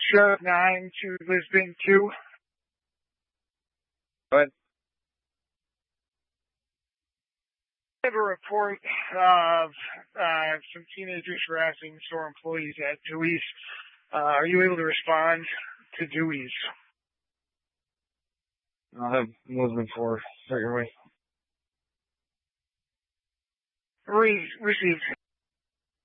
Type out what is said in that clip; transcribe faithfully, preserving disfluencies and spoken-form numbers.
Sheriff nine to Lisbon two. Go ahead. I have a report of uh, some teenagers harassing store employees at Dewey's. Uh, are you able to respond to Dewey's? I'll have Lisbon four. Start your way. Re- received.